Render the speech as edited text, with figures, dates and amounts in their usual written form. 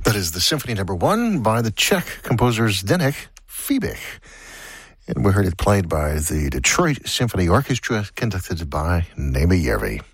That is the Symphony No. 1 by the Czech composers Zdeněk Fibich. And we heard it played by the Detroit Symphony Orchestra, conducted by Nemi Järvi.